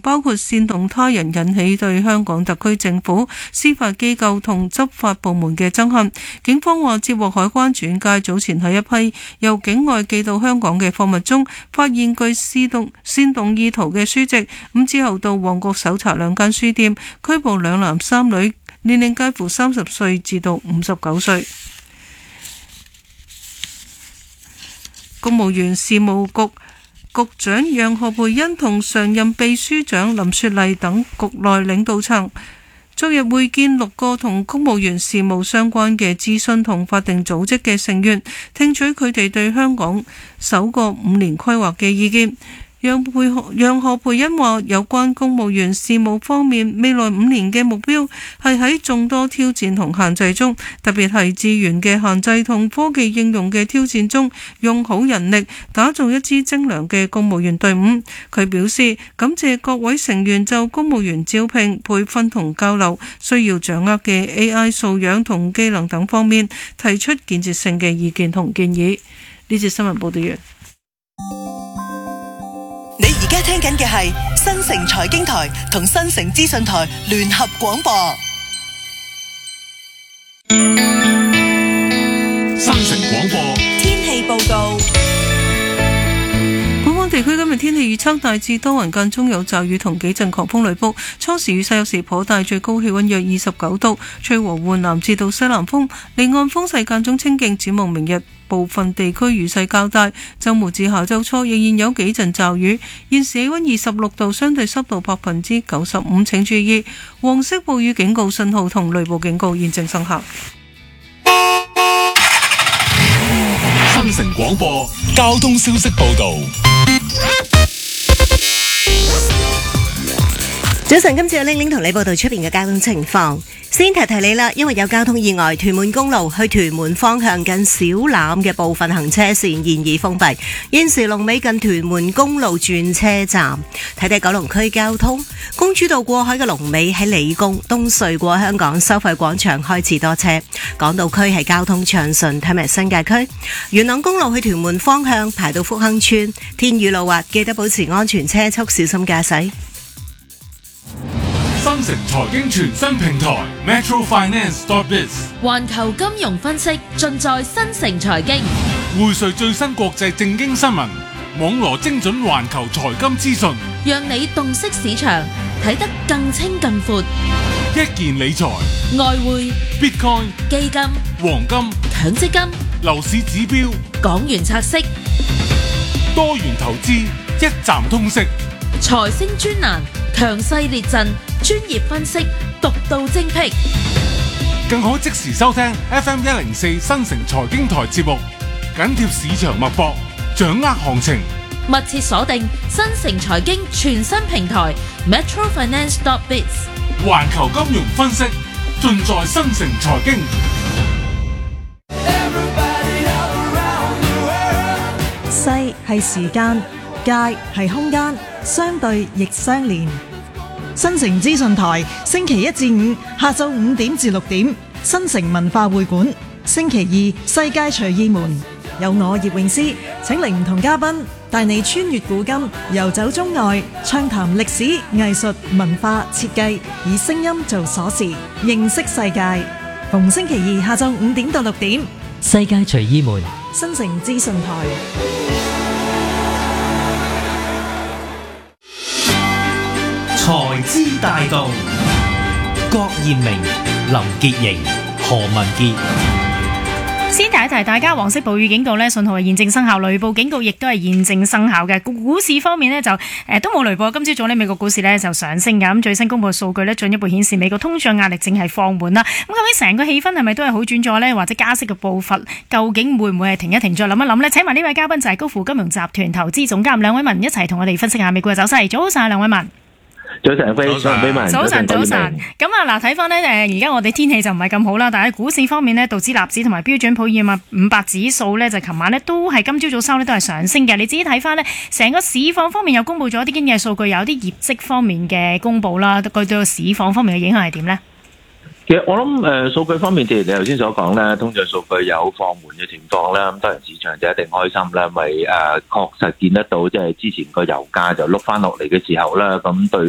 包括煽動他人引起對香港特區政府、司法機構同執法部門嘅憎恨。警方話接獲海關轉介，早前喺一批由境外寄到香港嘅貨物中，發現具煽動意圖嘅書籍。咁之後到旺角搜查2間書店，拘捕2男3女，年齡介乎30歲至到59歲。公務員事務局局長楊何蓓茵同常任秘書長林雪麗等局內領導層昨日會見6個同公務員事務相關嘅諮詢同法定組織嘅成員，聽取佢哋對香港首個5年規劃嘅意見。楊何蓓茵話，有關公務員事務方面，未來5年嘅目標係喺眾多挑戰同限制中，特別係資源嘅限制同科技應用嘅挑戰中，用好人力，打造一支精良嘅公務員隊伍。佢表示感謝各位成員就公務員招聘、培訓同交流需要掌握嘅 AI 素養同技能等方面，提出建設性嘅意見同建議。呢節新聞報道完。 你而家聽緊嘅係新城財經台同新城資訊台聯合廣播。 新城廣播天氣報告。 本港地區今日天氣預測大致多雲，間中有驟雨同幾陣狂風雷暴，初時雨勢有時頗大，最高氣溫約29度，吹和緩南至到西南風，離岸風勢間中清勁。展望明日部分地區雨勢較大，週末至下週初仍然有幾陣驟雨。現時氣溫26度，相對濕度95%，請注意黃色暴雨警告信號同雷暴警告現正生效。 新城廣播交通消息報道。 早晨，今次有玲玲同你報道出邊嘅交通情況。先提提你啦，因為有交通意外，屯門公路去屯門方向近小欖嘅部分行車線現已封閉。現時龍尾近屯門公路轉車站。睇睇九龍區交通，公主道過海嘅龍尾喺理工，東隧過香港收費廣場開始多車。港島區係交通暢順，睇埋新界區。元朗公路去屯門方向排到福亨村，天雨路滑，記得保持安全車速，小心駕駛。 新城財經全新平台 Metro Finance.biz 環球金融分析盡在新城財經， 匯萃最新國際政經新聞，網羅精準環球財金資訊， 讓你洞悉市場，睇得更清更闊。 一鍵理財、 外匯、 Bitcoin、 基金、 黃金、 強積金、 樓市指標、 港元拆息、 多元投資，一站通識。 財星專欄，強勢列陣，專業分析，獨到精闢， 更可即時收聽 FM104新城財經台節目，緊貼市場脈搏，掌握行情。 密切鎖定新城財經全新平台 Metro Finance.biz， 環球金融分析盡在新城財經。 西係時間，界係空間，相對亦相連。新城資訊台星期1至5下晝5點至6點，新城文化會館；星期2世界隨意門，有我葉詠詩請嚟唔同嘉賓，帶你穿越古今，遊走中外，暢談歷史、藝術、文化、設計，以聲音做鎖匙，認識世界。逢星期2下晝5點到6點， 世界隨意門， 新城資訊台。 財資大道，郭艷明、林潔瑩、何文傑。 先提一提大家，黃色暴雨警告呢信號係現正生效，雷暴警告亦都係現正生效嘅。股市方面呢，就都冇雷暴，今朝早呢美國股市呢就上升㗎。咁最新公布嘅數據呢，進一步顯示美國通脹壓力正係放緩啦。咁究竟成個氣氛係咪都係好轉咗呢？或者加息嘅步伐究竟會唔會係停一停再諗一諗呢？請埋呢位嘉賓就係高富金融集團投資總監梁偉文一齊同我哋分析下美股嘅走勢。早晨，梁偉文。 早晨， 早晨。咁啊，嗱，睇翻呢，而家我哋天氣就唔係咁好啦，但係股市方面呢，道指、納指同埋標準普爾500指數呢，就琴晚呢都係今朝早收呢都係上升嘅。你自己睇翻呢，成個市況方面又公布咗啲經濟數據，有啲業績方面嘅公布啦，對個市況方面嘅影響係點呢？ 其實我諗數據方面，正如你頭先所講咧，通脹數據有放緩嘅情況啦，咁當然市場就一定開心啦，因為確實見得到即係之前個油價就碌翻落嚟嘅時候啦，咁對